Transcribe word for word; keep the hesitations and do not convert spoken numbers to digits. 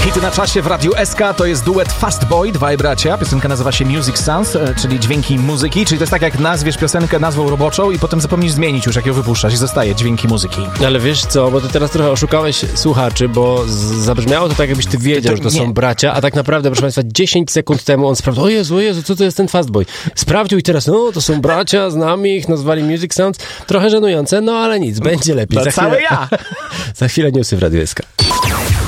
Hity na czasie w Radiu S K to jest duet Fast Boy, dwaj bracia. Piosenka nazywa się Music Sounds, czyli dźwięki muzyki, czyli to jest tak jak nazwiesz piosenkę nazwą roboczą i potem zapomnisz zmienić już, jak ją wypuszczasz i zostaje dźwięki muzyki. Ale wiesz co, bo ty teraz trochę oszukałeś słuchaczy, bo z- zabrzmiało to tak, jakbyś ty wiedział, że to nie. są bracia, a tak naprawdę, proszę państwa, dziesięć sekund temu on sprawdził, o Jezu, o Jezu, co to jest ten Fast Boy? Sprawdził i teraz, no, to są bracia, znamy ich, nazwali Music Sounds. Trochę żenujące, no ale nic, będzie lepiej. To Za cały chwilę, ja! za chwilę newsy w Radiu S K.